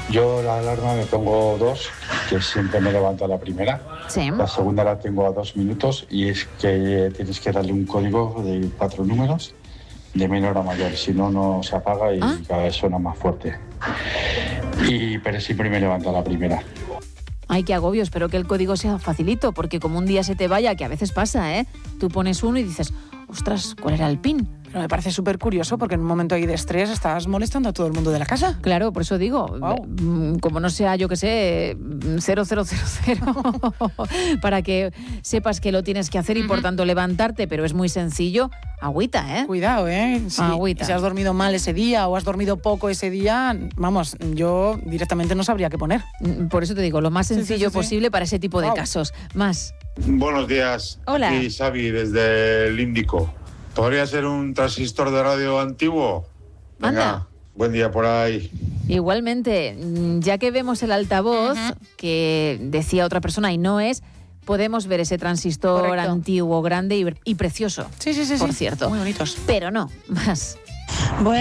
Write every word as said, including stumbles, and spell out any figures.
Yo la alarma me pongo dos, que siempre me levanto a la primera. Sí. La segunda la tengo a dos minutos y es que tienes que darle un código de cuatro números de menor a mayor, si no, no se apaga y ¿Ah? cada vez suena más fuerte. Y, pero siempre me levanto a la primera. Ay, qué agobio, espero que el código sea facilito, porque como un día se te vaya, que a veces pasa, ¿eh? Tú pones uno y dices, ostras, ¿cuál era el PIN? Pero me parece súper curioso porque en un momento ahí de estrés estás molestando a todo el mundo de la casa. Claro, por eso digo, Wow. como no sea, yo qué sé, cero cero cero cero, para que sepas que lo tienes que hacer y por tanto levantarte, pero es muy sencillo, agüita, ¿eh? Cuidado, ¿eh? Si, Agüita. si has dormido mal ese día o has dormido poco ese día, vamos, yo directamente no sabría qué poner. Por eso te digo, lo más Sí, sí, sencillo sí, sí. posible para ese tipo de Wow. casos. Más. Buenos días. Hola. Aquí Xavi desde el Índico. ¿Podría ser un transistor de radio antiguo? Venga, Anda. buen día por ahí. Igualmente, ya que vemos el altavoz, uh-huh. que decía otra persona y no es, podemos ver ese transistor Correcto. Antiguo, grande y, y precioso. Sí, sí, sí. Por sí. cierto. Muy bonitos. Pero no, más. Bueno.